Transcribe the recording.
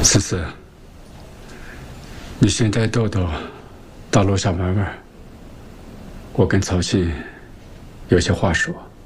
思思，你先带豆豆到楼下玩玩，我跟曹信有些话说。